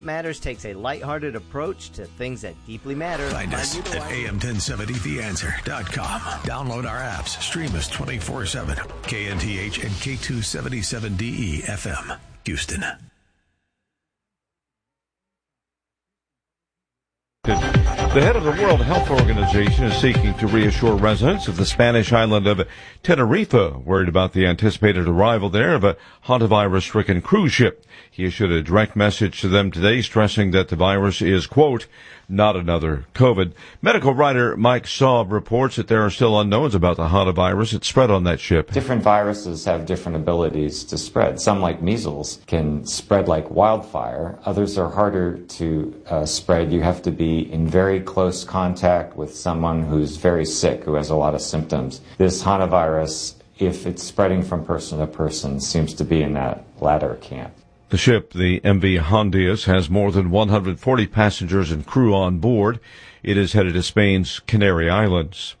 Matters takes a lighthearted approach to things that deeply matter. Find us at am1070theanswer.com. Download our apps. Stream us 24/7. KNTH and K277DE FM, Houston. The head of the World Health Organization is seeking to reassure residents of the Spanish island of Tenerife, worried about the anticipated arrival there of a hantavirus-stricken cruise ship. He issued a direct message to them today, stressing that the virus is, quote, not another COVID. Medical writer Mike Saub reports that there are still unknowns about the hantavirus that spread on that ship. Different viruses have different abilities to spread. Some, like measles, can spread like wildfire. Others are harder to spread. You have to be in very close contact with someone who's very sick, who has a lot of symptoms. This hantavirus, if it's spreading from person to person, seems to be in that latter camp. The ship, the MV Hondias, has more than 140 passengers and crew on board. It is headed to Spain's Canary Islands.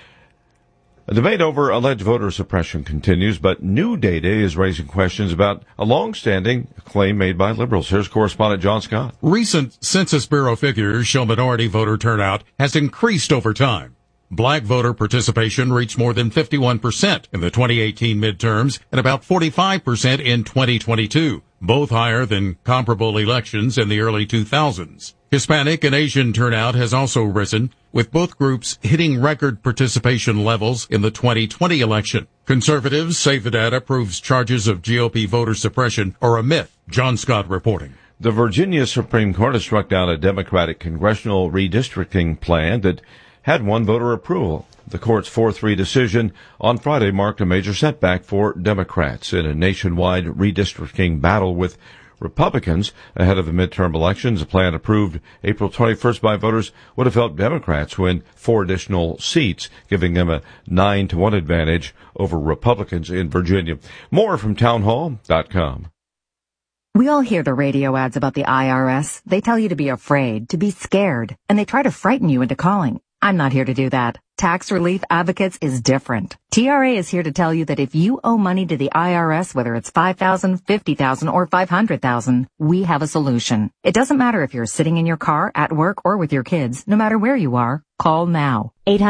A debate over alleged voter suppression continues, but new data is raising questions about a long-standing claim made by liberals. Here's correspondent John Scott. Recent Census Bureau figures show minority voter turnout has increased over time. Black voter participation reached more than 51% in the 2018 midterms and about 45% in 2022, both higher than comparable elections in the early 2000s. Hispanic and Asian turnout has also risen, with both groups hitting record participation levels in the 2020 election. Conservatives say the data proves charges of GOP voter suppression are a myth. John Scott reporting. The Virginia Supreme Court has struck down a Democratic congressional redistricting plan that had won voter approval. The court's 4-3 decision on Friday marked a major setback for Democrats in a nationwide redistricting battle with Republicans ahead of the midterm elections. A plan approved April 21st by voters would have helped Democrats win 4 additional seats, giving them a 9-1 advantage over Republicans in Virginia. More from townhall.com. We all hear the radio ads about the IRS. They tell you to be afraid, to be scared, and they try to frighten you into calling. I'm not here to do that. Tax Relief Advocates is different. TRA is here to tell you that if you owe money to the IRS, whether it's $5,000, $50,000, or $500,000, we have a solution. It doesn't matter if you're sitting in your car, at work, or with your kids. No matter where you are, call now.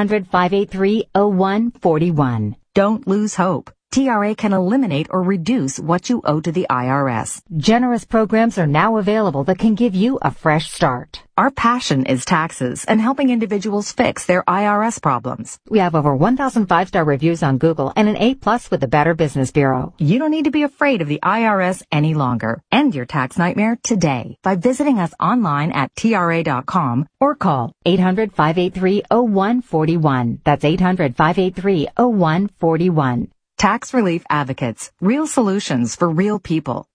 800-583-0141. Don't lose hope. TRA can eliminate or reduce what you owe to the IRS. Generous programs are now available that can give you a fresh start. Our passion is taxes and helping individuals fix their IRS problems. We have over 1,000 5-star reviews on Google and an A+ with the Better Business Bureau. You don't need to be afraid of the IRS any longer. End your tax nightmare today by visiting us online at TRA.com or call 800-583-0141. That's 800-583-0141. Tax Relief Advocates. Real solutions for real people.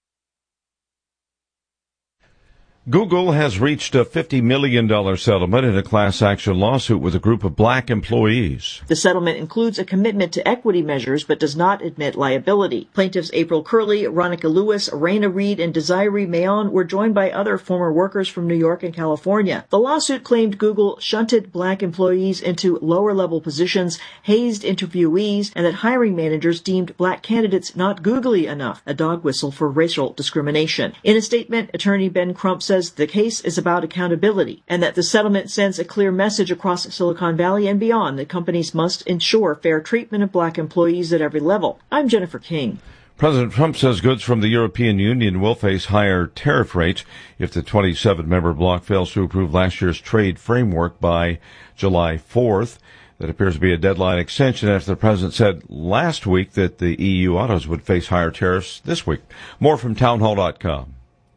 Google has reached a $50 million settlement in a class action lawsuit with a group of black employees. The settlement includes a commitment to equity measures but does not admit liability. Plaintiffs April Curley, Ronica Lewis, Raina Reed, and Desiree Mayon were joined by other former workers from New York and California. The lawsuit claimed Google shunted black employees into lower-level positions, hazed interviewees, and that hiring managers deemed black candidates not googly enough, a dog whistle for racial discrimination. In a statement, attorney Ben Crump says the case is about accountability and that the settlement sends a clear message across Silicon Valley and beyond that companies must ensure fair treatment of black employees at every level. I'm Jennifer King. President Trump says goods from the European Union will face higher tariff rates if the 27-member bloc fails to approve last year's trade framework by July 4th. That appears to be a deadline extension after the president said last week that the EU autos would face higher tariffs this week. More from townhall.com.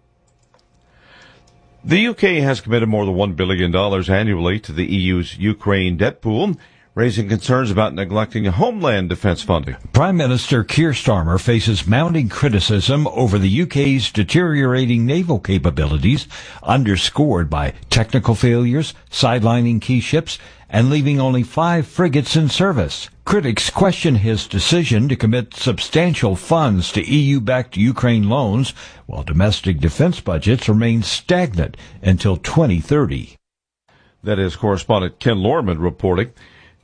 The UK has committed more than $1 billion annually to the EU's Ukraine debt pool, raising concerns about neglecting homeland defense funding. Prime Minister Keir Starmer faces mounting criticism over the UK's deteriorating naval capabilities, underscored by technical failures, sidelining key ships, and leaving only 5 frigates in service. Critics question his decision to commit substantial funds to EU-backed Ukraine loans, while domestic defense budgets remain stagnant until 2030. That is correspondent Ken Lorman reporting.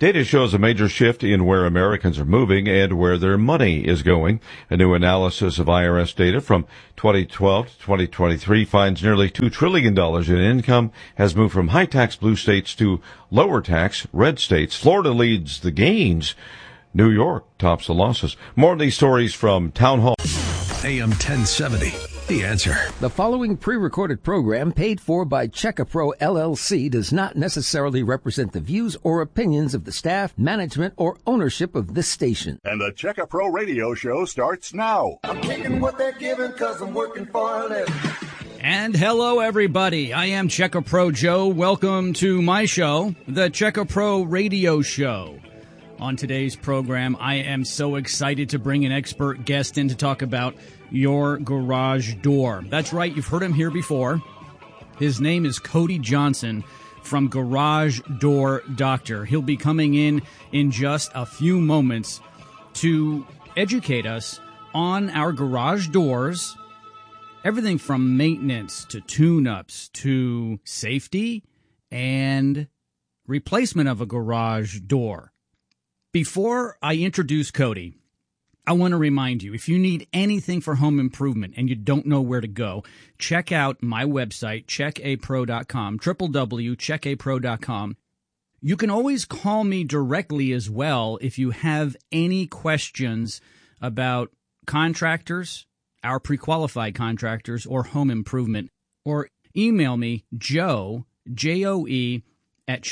Data shows a major shift in where Americans are moving and where their money is going. A new analysis of IRS data from 2012 to 2023 finds nearly $2 trillion in income has moved from high-tax blue states to lower-tax red states. Florida leads the gains. New York tops the losses. More of these stories from Town Hall. AM 1070. The Answer. The following pre-recorded program paid for by Checkapro LLC does not necessarily represent the views or opinions of the staff, management, or ownership of this station. And the Checkapro radio show starts now. I'm taking what they're giving because I'm working for a living. And hello, everybody. I am Checkapro Joe. Welcome to my show, the Checkapro radio show. On today's program, I am so excited to bring an expert guest in to talk about your garage door. That's right, you've heard him here before. His name is Cody Johnson from Garage Door Doctor. He'll be coming in just a few moments to educate us on our garage doors, everything from maintenance to tune-ups to safety and replacement of a garage door. Before I introduce Cody, I want to remind you, if you need anything for home improvement and you don't know where to go, check out my website, checkapro.com, www.checkapro.com. You can always call me directly as well if you have any questions about contractors, our pre-qualified contractors, or home improvement, or email me, Joe, J-O-E, at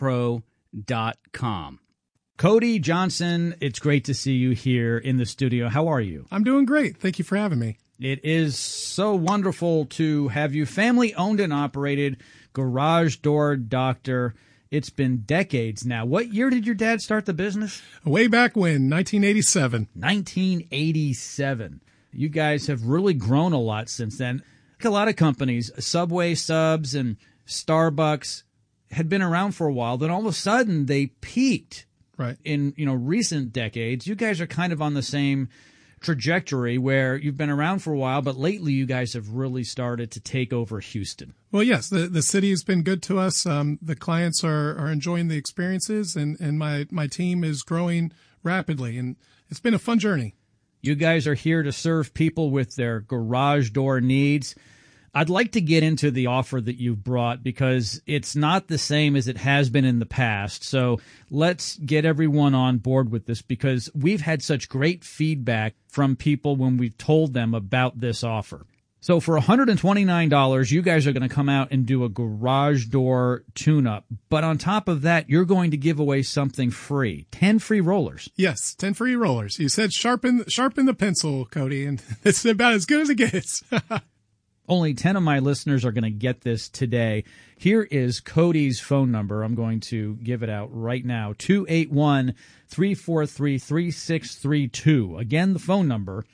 checkapro.com. Cody Johnson, it's great to see you here in the studio. How are you? I'm doing great. Thank you for having me. It is so wonderful to have you. Family owned and operated, Garage Door Doctor. It's been decades now. What year did your dad start the business? Way back when, 1987. 1987. You guys have really grown a lot since then. Like a lot of companies, Subway, Subs, and Starbucks had been around for a while. Then all of a sudden they peaked. Right. In recent decades. You guys are kind of on the same trajectory where you've been around for a while, but lately you guys have really started to take over Houston. Well, yes, the city has been good to us. The clients are enjoying the experiences, and my team is growing rapidly, and it's been a fun journey. You guys are here to serve people with their garage door needs. I'd like to get into the offer that you've brought because it's not the same as it has been in the past. So let's get everyone on board with this because we've had such great feedback from people when we've told them about this offer. So for $129, you guys are going to come out and do a garage door tune-up. But on top of that, you're going to give away something free. 10 free rollers. Yes, 10 free rollers. You said sharpen the pencil, Cody, and it's about as good as it gets. Only 10 of my listeners are going to get this today. Here is Cody's phone number. I'm going to give it out right now, 281-343-3632. Again, the phone number,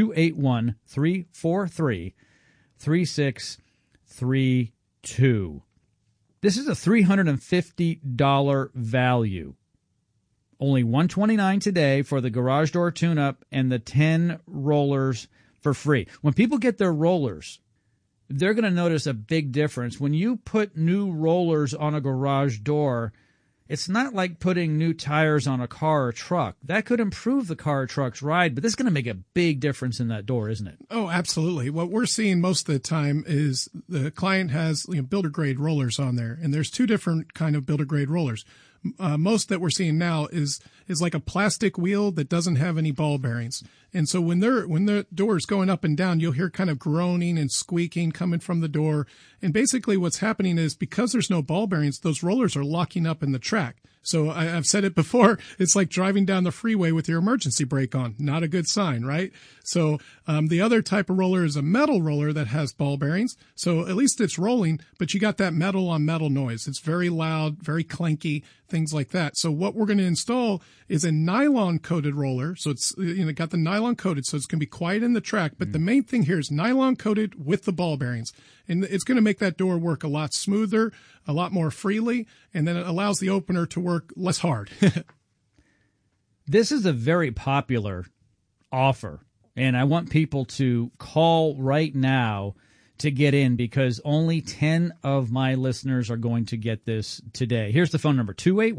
281-343-3632. This is a $350 value. Only $129 today for the garage door tune-up and the 10 rollers for free. When people get their rollers, they're going to notice a big difference. When you put new rollers on a garage door, it's not like putting new tires on a car or truck. That could improve the car or truck's ride, but this is going to make a big difference in that door, isn't it? Oh, absolutely. What we're seeing most of the time is the client has builder grade rollers on there, and there's two different kind of builder grade rollers. Most that we're seeing now is like a plastic wheel that doesn't have any ball bearings. And so when the door is going up and down, you'll hear kind of groaning and squeaking coming from the door. And basically what's happening is because there's no ball bearings, those rollers are locking up in the track. So I've said it before, it's like driving down the freeway with your emergency brake on. Not a good sign, right? So the other type of roller is a metal roller that has ball bearings. So at least it's rolling, but you got that metal on metal noise. It's very loud, very clanky, things like that. So what we're going to install is a nylon coated roller. So it's got the nylon coated, so it's going to be quiet in the track. But the main thing here is nylon coated with the ball bearings. And it's going to make that door work a lot smoother, a lot more freely, and then it allows the opener to work less hard. This is a very popular offer, and I want people to call right now to get in because only 10 of my listeners are going to get this today. Here's the phone number,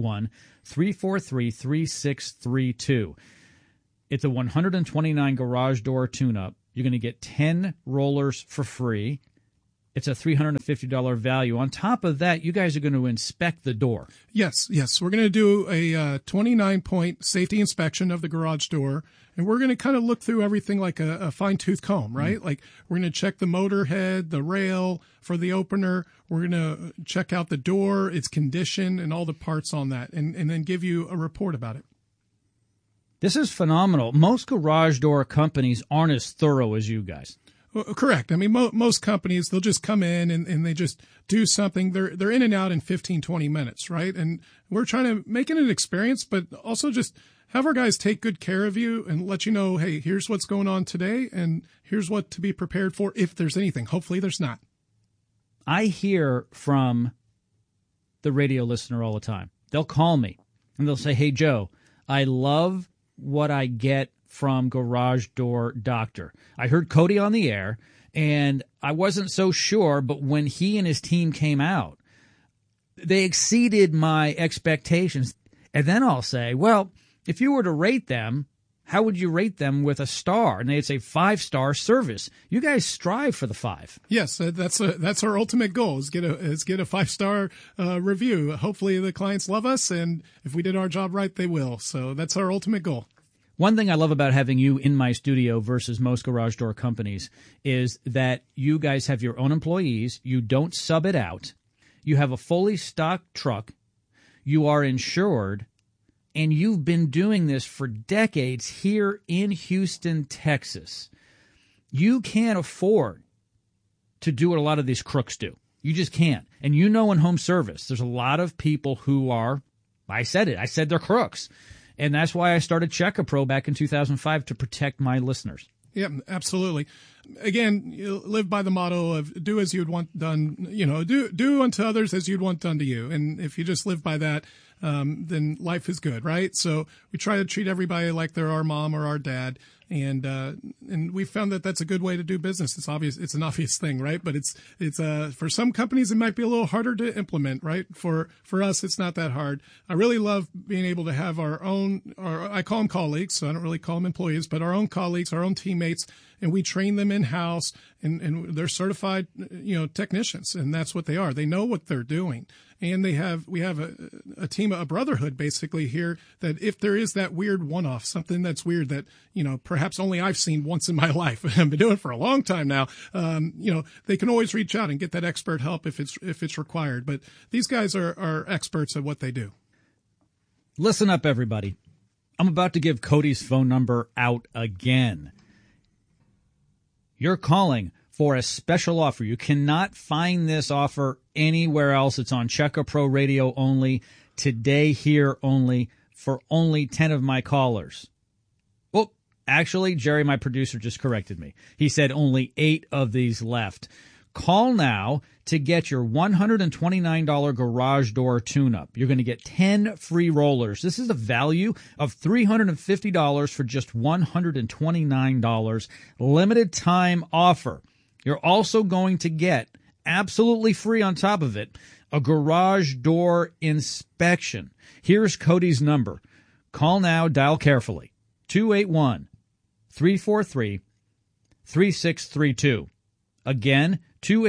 281-343-3632. It's a 129 garage door tune-up. You're going to get 10 rollers for free. It's a $350 value. On top of that, you guys are going to inspect the door. Yes. We're going to do a 29-point safety inspection of the garage door, and we're going to kind of look through everything like a fine-tooth comb, right? Like we're going to check the motor head, the rail for the opener. We're going to check out the door, its condition, and all the parts on that, and then give you a report about it. This is phenomenal. Most garage door companies aren't as thorough as you guys. Well, correct. I mean, most companies, they'll just come in and they just do something. They're in and out in 15, 20 minutes, right? And we're trying to make it an experience, but also just have our guys take good care of you and let you know, hey, here's what's going on today, and here's what to be prepared for if there's anything. Hopefully there's not. I hear from the radio listener all the time. They'll call me, and they'll say, hey, Joe, I love what I get from Garage Door Doctor. I heard Cody on the air, and I wasn't so sure, but when he and his team came out, they exceeded my expectations. And then I'll say, well, if you were to rate them, how would you rate them with a star? And they'd say 5-star service. You guys strive for the 5. Yes, that's our ultimate goal is get a 5-star review. Hopefully the clients love us, and if we did our job right, they will. So that's our ultimate goal. One thing I love about having you in my studio versus most garage door companies is that you guys have your own employees. You don't sub it out. You have a fully stocked truck. You are insured. And you've been doing this for decades here in Houston, Texas. You can't afford to do what a lot of these crooks do. You just can't. And you know in home service, there's a lot of people who are, I said they're crooks. And that's why I started Check-A-Pro back in 2005 to protect my listeners. Yeah, absolutely. Again, you live by the motto of do as you'd want done, do unto others as you'd want done to you. And if you just live by that, then life is good, right? So we try to treat everybody like they're our mom or our dad. And we found that that's a good way to do business. It's obvious. It's an obvious thing, right? But it's for some companies, it might be a little harder to implement, right? For us, it's not that hard. I really love being able to have our own, or I call them colleagues, so I don't really call them employees, but our own colleagues, our own teammates, and we train them in-house, and they're certified, technicians, and that's what they are. They know what they're doing. And we have a team, a brotherhood basically here, that if there is that weird one-off, something that's weird that, perhaps only I've seen once in my life, I've been doing it for a long time now, they can always reach out and get that expert help if it's required. But these guys are experts at what they do. Listen up, everybody. I'm about to give Cody's phone number out again. You're calling for a special offer. You cannot find this offer anywhere else. It's on Check-A-Pro Radio only, today here only, for only 10 of my callers. Well, actually, Jerry, my producer, just corrected me. He said only 8 of these left. Call now to get your $129 garage door tune-up. You're going to get 10 free rollers. This is a value of $350 for just $129. Limited time offer. You're also going to get, absolutely free on top of it, a garage door inspection. Here's Cody's number. Call now, dial carefully. 281-343-3632. Again,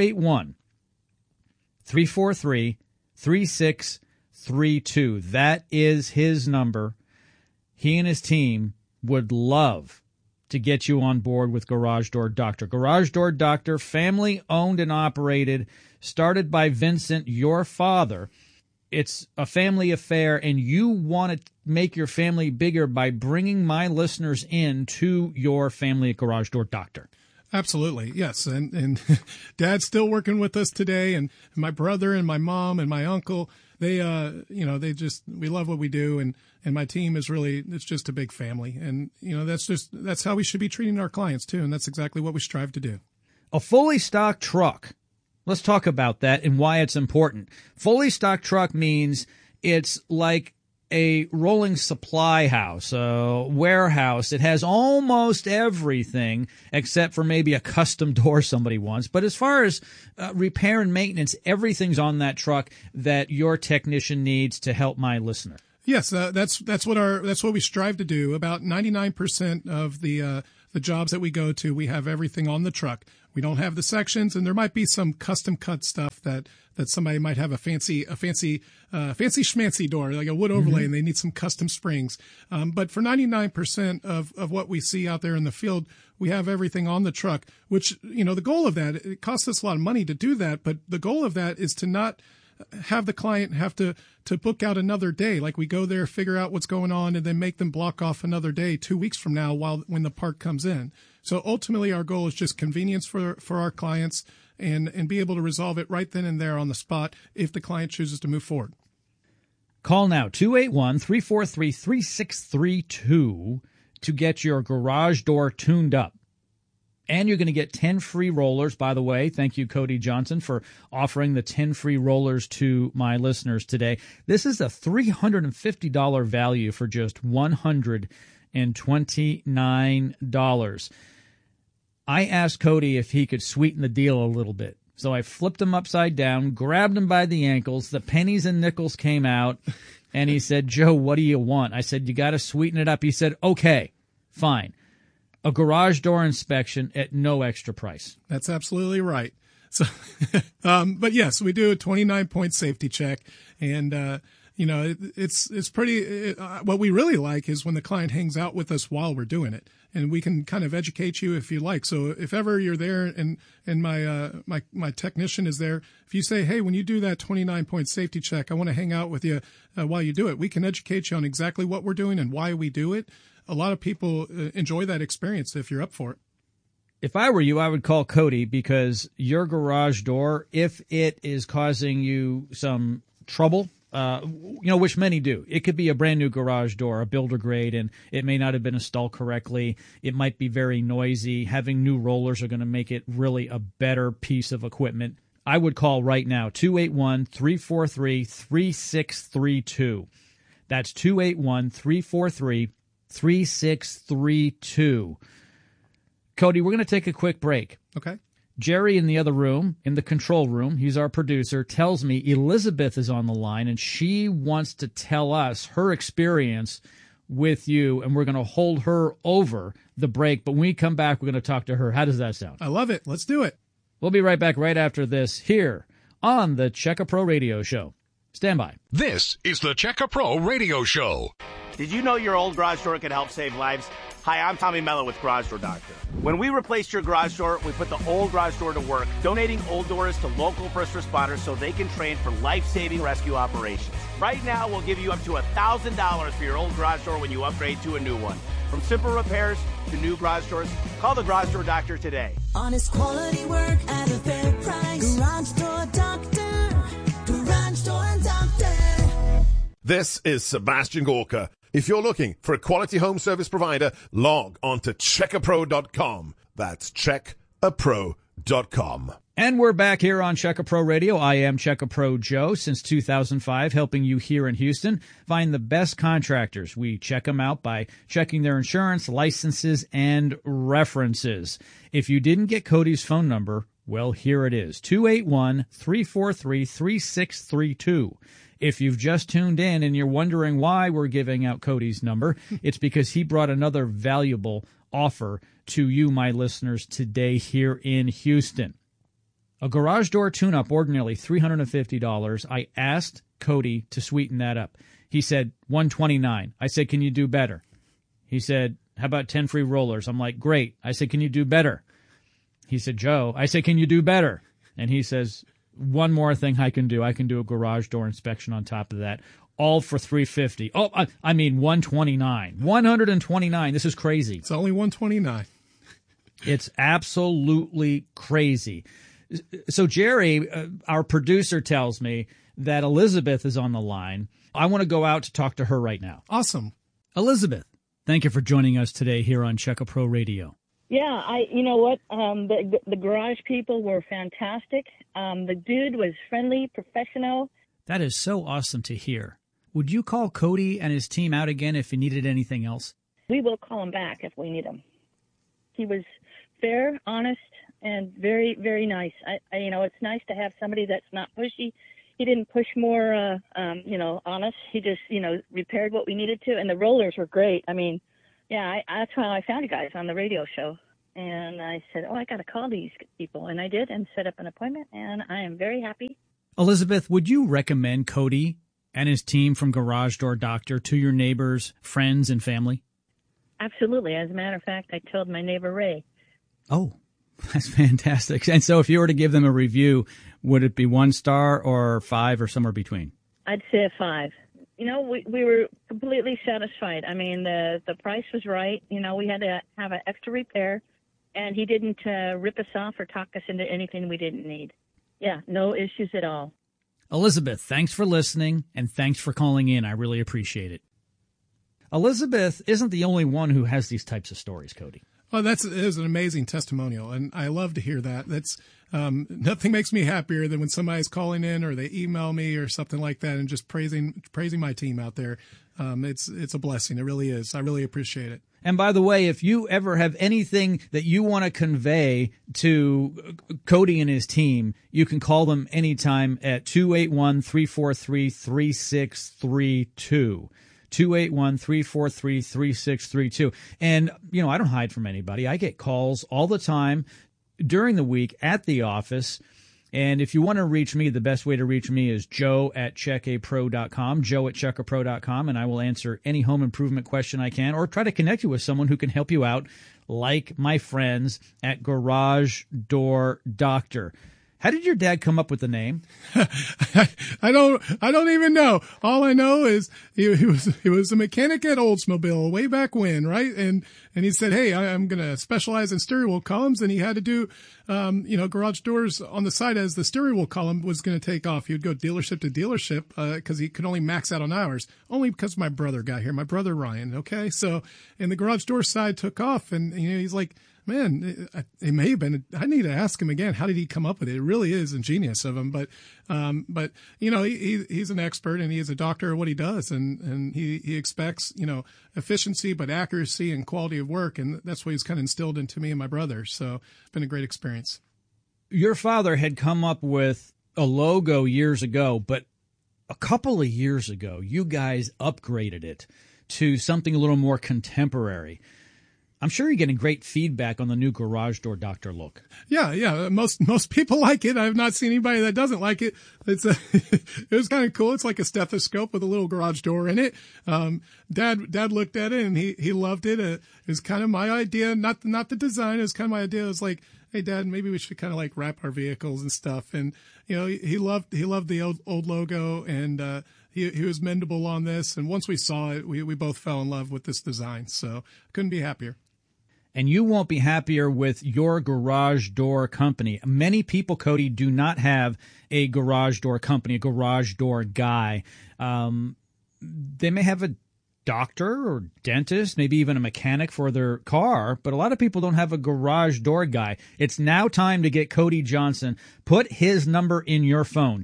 281-343-3632. That is his number. He and his team would love to get you on board with Garage Door Doctor. Garage Door Doctor, family owned and operated, started by Vincent, your father. It's a family affair, and you want to make your family bigger by bringing my listeners in to your family at Garage Door Doctor. Absolutely, yes. And Dad's still working with us today, and my brother and my mom and my uncle, we love what we do, and my team is really, it's just a big family. And, that's how we should be treating our clients too, and that's exactly what we strive to do. A fully stocked truck. Let's talk about that and why it's important. Fully stocked truck means it's like a rolling supply house, a warehouse. It has almost everything except for maybe a custom door somebody wants. But as far as repair and maintenance, everything's on that truck that your technician needs to help my listener. Yes, that's what we strive to do. About 99% of the jobs that we go to, we have everything on the truck. We don't have the sections, and there might be some custom cut stuff that somebody might have a fancy schmancy door, like a wood overlay, and they need some custom springs. But for 99% of what we see out there in the field, we have everything on the truck, which, the goal of that, it costs us a lot of money to do that, but the goal of that is to not have the client have to book out another day. Like we go there, figure out what's going on, and then make them block off another day 2 weeks from now when the part comes in. So ultimately our goal is just convenience for our clients and be able to resolve it right then and there on the spot if the client chooses to move forward. Call now, 281-343-3632 to get your garage door tuned up. And you're going to get 10 free rollers, by the way. Thank you, Cody Johnson, for offering the 10 free rollers to my listeners today. This is a $350 value for just $129. I asked Cody if he could sweeten the deal a little bit. So I flipped him upside down, grabbed him by the ankles. The pennies and nickels came out, and he said, Joe, what do you want? I said, you got to sweeten it up. He said, okay, fine. A garage door inspection at no extra price. That's absolutely right. So, but yes, we do a 29-point safety check, and it's pretty. What we really like is when the client hangs out with us while we're doing it, and we can kind of educate you if you like. So if ever you're there and my technician is there, if you say, hey, when you do that 29-point safety check, I want to hang out with you while you do it, we can educate you on exactly what we're doing and why we do it. A lot of people enjoy that experience if you're up for it. If I were you, I would call Cody, because your garage door, if it is causing you some trouble, which many do, it could be a brand new garage door, a builder grade, and it may not have been installed correctly. It might be very noisy. Having new rollers are going to make it really a better piece of equipment. I would call right now, 281-343-3632. That's 281-343-3632. Cody, we're going to take a quick break. Okay. Jerry in the other room, in the control room, he's our producer, tells me Elizabeth is on the line, and she wants to tell us her experience with you, and we're going to hold her over the break. But when we come back, we're going to talk to her. How does that sound? I love it. Let's do it. We'll be right back right after this here on the Checka Pro Radio Show. Stand by. This is the Checka Pro Radio Show. Did you know your old garage door could help save lives? Hi, I'm Tommy Mello with Garage Door Doctor. When we replaced your garage door, we put the old garage door to work, donating old doors to local first responders so they can train for life-saving rescue operations. Right now, we'll give you up to $1,000 for your old garage door when you upgrade to a new one. From simple repairs to new garage doors, call the Garage Door Doctor today. Honest quality work at a fair price. Garage Door Doctor. Garage Door Doctor. This is Sebastian Gorka. If you're looking for a quality home service provider, log on to checkapro.com. That's checkapro.com. And we're back here on Checka Pro Radio. I am Checka Pro Joe since 2005, helping you here in Houston find the best contractors. We check them out by checking their insurance, licenses, and references. If you didn't get Cody's phone number, well, here it is, 281-343-3632. If you've just tuned in and you're wondering why we're giving out Cody's number, it's because he brought another valuable offer to you, my listeners, today here in Houston. A garage door tune-up, ordinarily $350. I asked Cody to sweeten that up. He said $129. I said, can you do better? He said, how about 10 free rollers? I'm like, great. I said, can you do better? He said, Joe. I said, can you do better? And he says, one more thing I can do. I can do a garage door inspection on top of that, all for $350. Oh, I mean $129. $129. This is crazy. It's only $129. It's absolutely crazy. So Jerry, our producer, tells me that Elizabeth is on the line. I want to go out to talk to her right now. Awesome. Elizabeth, thank you for joining us today here on Checka Pro Radio. Yeah, you know what? The garage people were fantastic. The dude was friendly, professional. That is so awesome to hear. Would you call Cody and his team out again if you needed anything else? We will call him back if we need him. He was fair, honest, and very, very nice. It's nice to have somebody that's not pushy. He didn't push more, honest. He just, repaired what we needed to. And the rollers were great. I mean, that's how I found you guys on the radio show. And I said, I got to call these people. And I did and set up an appointment. And I am very happy. Elizabeth, would you recommend Cody and his team from Garage Door Doctor to your neighbors, friends, and family? Absolutely. As a matter of fact, I told my neighbor Ray. Oh, that's fantastic. And so if you were to give them a review, would it be 1 star or 5 or somewhere between? I'd say a 5. We were completely satisfied. I mean, the price was right. We had to have an extra repair, and he didn't rip us off or talk us into anything we didn't need. Yeah, no issues at all. Elizabeth, thanks for listening, and thanks for calling in. I really appreciate it. Elizabeth isn't the only one who has these types of stories, Cody. Well, it is an amazing testimonial, and I love to hear that. That's nothing makes me happier than when somebody's calling in or they email me or something like that and just praising my team out there. It's a blessing. It really is. I really appreciate it. And by the way, if you ever have anything that you want to convey to Cody and his team, you can call them anytime at 281-343-3632. 281-343-3632. And, I don't hide from anybody. I get calls all the time during the week at the office. And if you want to reach me, the best way to reach me is joe@checkapro.com, joe@checkapro.com, and I will answer any home improvement question I can or try to connect you with someone who can help you out, like my friends at Garage Door Doctor. How did your dad come up with the name? I don't even know. All I know is he was a mechanic at Oldsmobile way back when, right? And he said, hey, I'm going to specialize in steering wheel columns. And he had to do, garage doors on the side as the steering wheel column was going to take off. He would go dealership to dealership, cause he could only max out on hours, only because my brother got here, my brother Ryan. Okay. So, and the garage door side took off and, he's like, man, it may have been. I need to ask him again. How did he come up with it? It really is ingenious of him. But he's an expert and he is a doctor at what he does, and he expects efficiency but accuracy and quality of work, and that's what he's kind of instilled into me and my brother. So it's been a great experience. Your father had come up with a logo years ago, but a couple of years ago, you guys upgraded it to something a little more contemporary. I'm sure you're getting great feedback on the new Garage Door Doctor look. Yeah. Most people like it. I've not seen anybody that doesn't like it. It was kind of cool. It's like a stethoscope with a little garage door in it. Dad looked at it and he loved it. It was kind of my idea, not the design. It was kind of my idea. It was like, hey, Dad, maybe we should kind of like wrap our vehicles and stuff. And he loved the old logo, and he was mendable on this. And once we saw it, we both fell in love with this design. So couldn't be happier. And you won't be happier with your garage door company. Many people, Cody, do not have a garage door company, a garage door guy. They may have a doctor or dentist, maybe even a mechanic for their car, but a lot of people don't have a garage door guy. It's now time to get Cody Johnson. Put his number in your phone,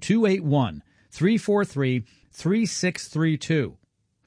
281-343-3632.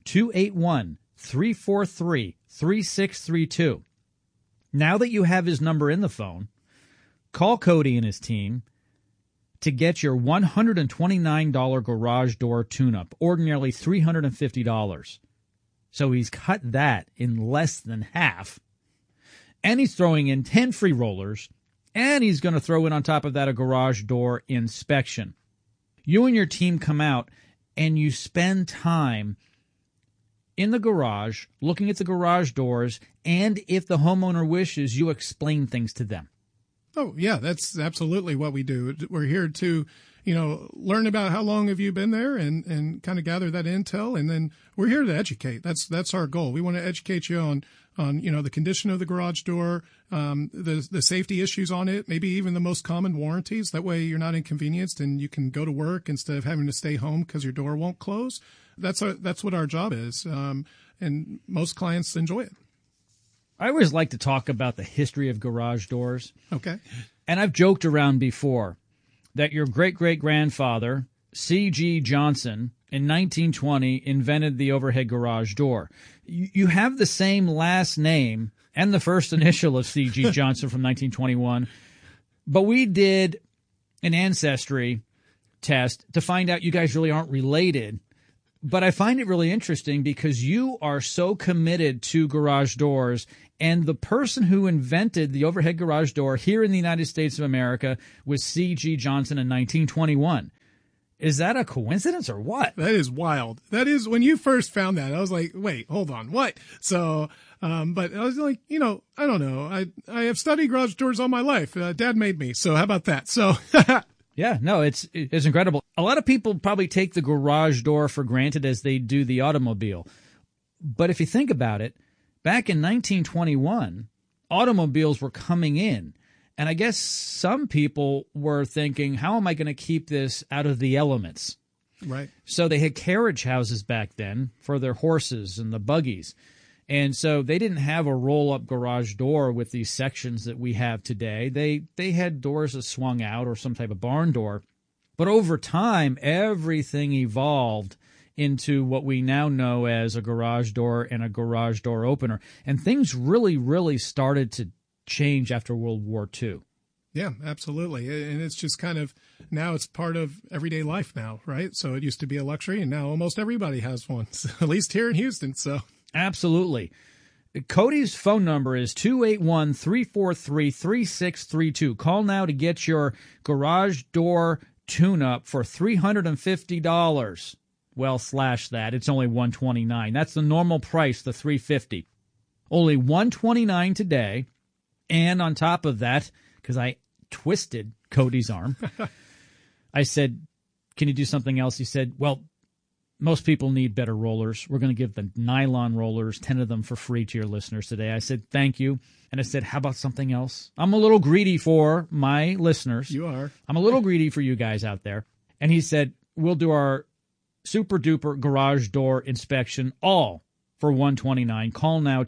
281-343-3632. Now that you have his number in the phone, call Cody and his team to get your $129 garage door tune-up, ordinarily $350. So he's cut that in less than half. And he's throwing in 10 free rollers, and he's going to throw in on top of that a garage door inspection. You and your team come out, and you spend time in the garage, looking at the garage doors, and if the homeowner wishes, you explain things to them. Oh, yeah, that's absolutely what we do. We're here to, learn about how long have you been there and kind of gather that intel. And then we're here to educate. That's our goal. We want to educate you on the condition of the garage door, the safety issues on it, maybe even the most common warranties. That way you're not inconvenienced and you can go to work instead of having to stay home because your door won't close. That's what our job is. And most clients enjoy it. I always like to talk about the history of garage doors. Okay. And I've joked around before that your great-great-grandfather, C.G. Johnson, in 1920 invented the overhead garage door. You have the same last name and the first initial of C.G. Johnson from 1921, but we did an ancestry test to find out you guys really aren't related. But I find it really interesting because you are so committed to garage doors, and the person who invented the overhead garage door here in the United States of America was C.G. Johnson in 1921. Is that a coincidence or what? That is wild. That is, when you first found that, I was like, wait, hold on, what? So, but I was like, I don't know. I have studied garage doors all my life. Dad made me. So how about that? So. Yeah, no, it's incredible. A lot of people probably take the garage door for granted as they do the automobile. But if you think about it, back in 1921, automobiles were coming in. And I guess some people were thinking, how am I going to keep this out of the elements? Right. So they had carriage houses back then for their horses and the buggies. And so they didn't have a roll-up garage door with these sections that we have today. They had doors that swung out or some type of barn door. But over time, everything evolved into what we now know as a garage door and a garage door opener. And things really, really started to change after World War II. Yeah, absolutely. And it's just kind of, now it's part of everyday life now, right? So it used to be a luxury, and now almost everybody has one, at least here in Houston. So absolutely. Cody's phone number is 281-343-3632. Call now to get your garage door tune-up for $350. Well, slash that. It's only $129. That's the normal price, the $350. Only $129 today. And on top of that, because I twisted Cody's arm, I said, can you do something else? He said, well, most people need better rollers. We're going to give the nylon rollers, 10 of them for free to your listeners today. I said, thank you. And I said, how about something else? I'm a little greedy for my listeners. You are. I'm a little greedy for you guys out there. And he said, we'll do our super duper garage door inspection all for $129. Call now,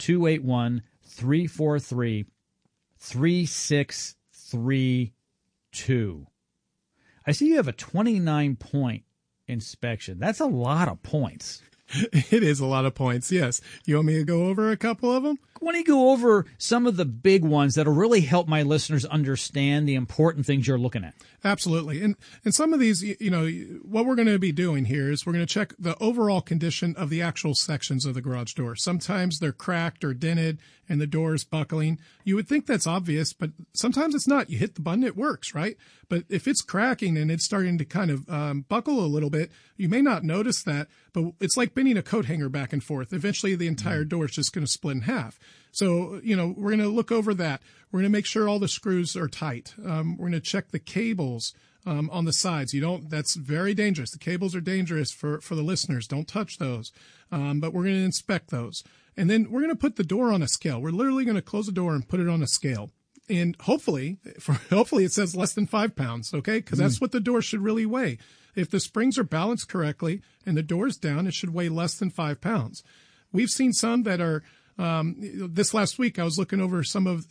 281-343-3632. I see you have a 29-point inspection. That's a lot of points. It is a lot of points, yes. You want me to go over a couple of them? Why don't you go over some of the big ones that'll really help my listeners understand the important things you're looking at? Absolutely. And some of these, what we're going to be doing here is we're going to check the overall condition of the actual sections of the garage door. Sometimes they're cracked or dented and the door is buckling. You would think that's obvious, but sometimes it's not. You hit the button, it works, right? But if it's cracking and it's starting to kind of buckle a little bit, you may not notice that, but it's like bending a coat hanger back and forth. Eventually, the entire door is just going to split in half. So, we're going to look over that. We're going to make sure all the screws are tight. We're going to check the cables on the sides. That's very dangerous. The cables are dangerous for the listeners. Don't touch those. But we're going to inspect those. And then we're going to put the door on a scale. We're literally going to close the door and put it on a scale. And hopefully it says less than 5 pounds, okay? Because that's what the door should really weigh. If the springs are balanced correctly and the door's down, it should weigh less than 5 pounds. We've seen some that are, this last week I was looking over some of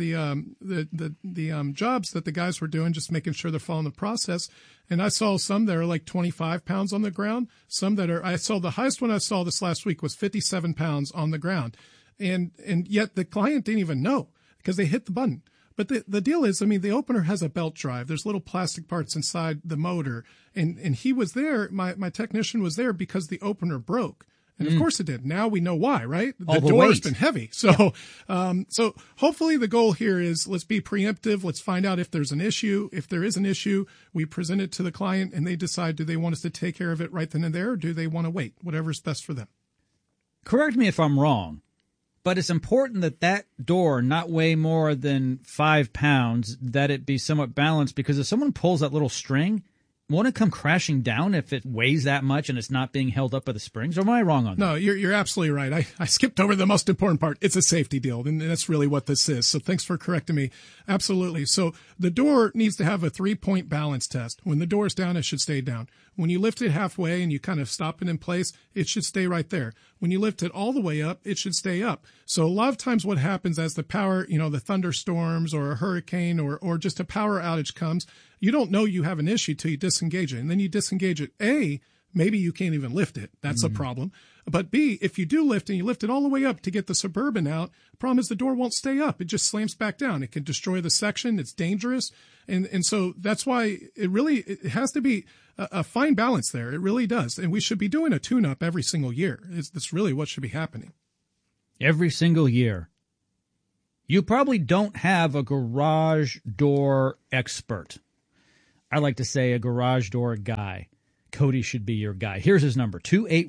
the jobs that the guys were doing, just making sure they're following the process. And I saw some that are like 25 pounds on the ground. Some that are, the highest one I saw this last week was 57 pounds on the ground. And yet the client didn't even know because they hit the button. But the deal is, the opener has a belt drive. There's little plastic parts inside the motor. And he was there, my technician was there because the opener broke. And of course it did. Now we know why, right? The door's been heavy. So, so hopefully the goal here is let's be preemptive. Let's find out if there's an issue. If there is an issue, we present it to the client and they decide, do they want us to take care of it right then and there? Or do they want to wait? Whatever's best for them. Correct me if I'm wrong, but it's important that door not weigh more than 5 pounds, that it be somewhat balanced, because if someone pulls that little string, won't it come crashing down if it weighs that much and it's not being held up by the springs? Or am I wrong on that? No, you're absolutely right. I skipped over the most important part. It's a safety deal, and that's really what this is. So thanks for correcting me. Absolutely. So the door needs to have a 3-point balance test. When the door is down, it should stay down. When you lift it halfway and you kind of stop it in place, it should stay right there. When you lift it all the way up, it should stay up. So a lot of times what happens as the power, the thunderstorms or a hurricane or just a power outage comes, you don't know you have an issue till you disengage it. And then you disengage it, maybe you can't even lift it. That's a problem. But B, if you do lift and you lift it all the way up to get the Suburban out, the problem is the door won't stay up. It just slams back down. It can destroy the section. It's dangerous. And so that's why it has to be a fine balance there. It really does. And we should be doing a tune-up every single year. That's really what should be happening. Every single year. You probably don't have a garage door expert. I like to say a garage door guy. Cody should be your guy. Here's his number,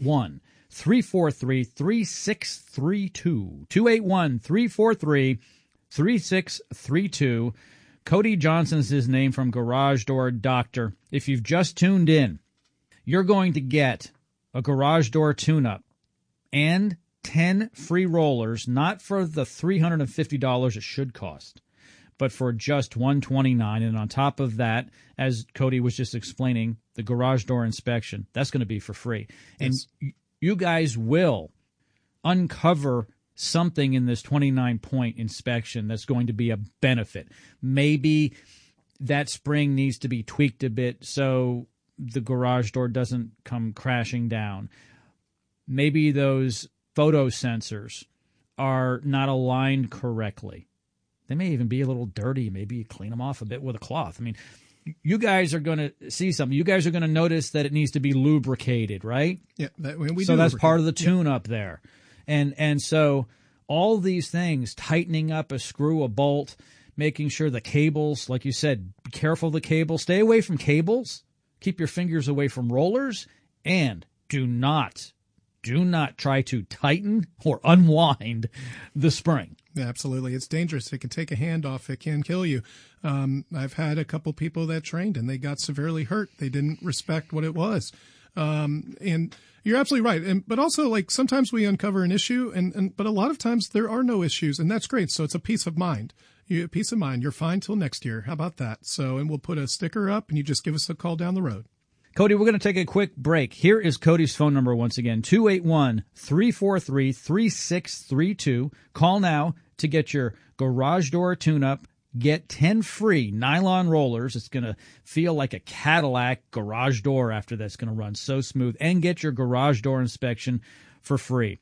281-343-3632. 281-343-3632. Cody Johnson's his name from Garage Door Doctor. If you've just tuned in, you're going to get a garage door tune-up and 10 free rollers, not for the $350 it should cost, but for just $129. And on top of that, as Cody was just explaining, the garage door inspection, that's going to be for free. Yes. And you guys will uncover something in this 29-point inspection that's going to be a benefit. Maybe that spring needs to be tweaked a bit so the garage door doesn't come crashing down. Maybe those photo sensors are not aligned correctly. They may even be a little dirty. Maybe you clean them off a bit with a cloth. I mean, you guys are going to see something. You guys are going to notice that it needs to be lubricated, right? Yeah. So that's part of the tune-up there. And so all these things, tightening up a screw, a bolt, making sure the cables, like you said, be careful of the cables. Stay away from cables. Keep your fingers away from rollers. And do not try to tighten or unwind the spring. Yeah, absolutely. It's dangerous. It can take a hand off. It can kill you. I've had a couple people that trained and they got severely hurt. They didn't respect what it was. And you're absolutely right. But also, like, sometimes we uncover an issue, but a lot of times there are no issues, and that's great. So it's a peace of mind. Peace of mind. You're fine till next year. How about that? So, and we'll put a sticker up, and you just give us a call down the road. Cody, we're going to take a quick break. Here is Cody's phone number once again, 281-343-3632. Call now to get your garage door tune-up. Get 10 free nylon rollers. It's going to feel like a Cadillac garage door after that's going to run so smooth. And get your garage door inspection for free.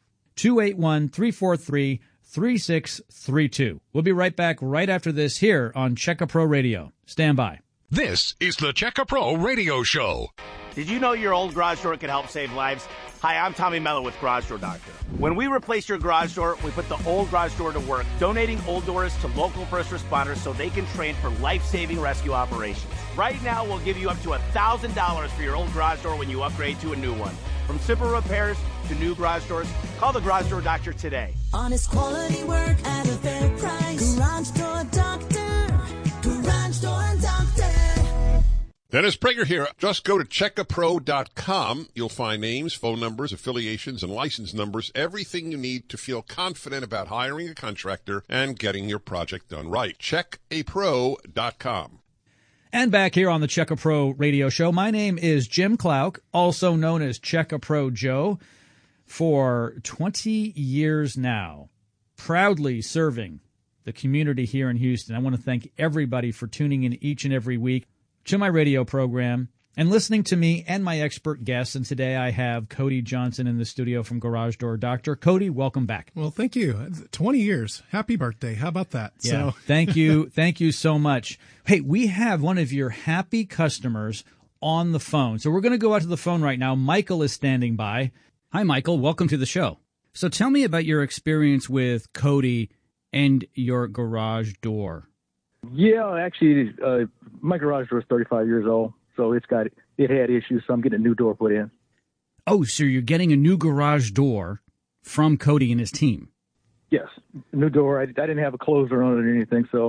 281-343-3632. We'll be right back right after this here on Checka Pro Radio. Stand by. This is the Checka Pro Radio Show. Did you know your old garage door can help save lives? Hi, I'm Tommy Mello with Garage Door Doctor. When we replace your garage door, we put the old garage door to work, donating old doors to local first responders so they can train for life-saving rescue operations. Right now, we'll give you up to $1,000 for your old garage door when you upgrade to a new one. From simple repairs to new garage doors, call the Garage Door Doctor today. Honest quality work at a fair price. Garage Door Doctor. Garage Door Doctor. Dennis Prager here. Just go to checkapro.com. You'll find names, phone numbers, affiliations, and license numbers, everything you need to feel confident about hiring a contractor and getting your project done right. Checkapro.com. And back here on the Checka Pro Radio Show, my name is Jim Clouk, also known as Checka Pro Joe, for 20 years now, proudly serving the community here in Houston. I want to thank everybody for tuning in each and every week to my radio program and listening to me and my expert guests. And today I have Cody Johnson in the studio from Garage Door Doctor. Cody, welcome back. Well, thank you. 20 years. Happy birthday. How about that? Yeah, thank you. Thank you so much. Hey, we have one of your happy customers on the phone. So we're going to go out to the phone right now. Michael is standing by. Hi, Michael. Welcome to the show. So tell me about your experience with Cody and your garage door. Yeah, actually, my garage door is 35 years old, so it had issues, so I'm getting a new door put in. Oh, so you're getting a new garage door from Cody and his team? Yes, a new door. I didn't have a closer on it or anything, so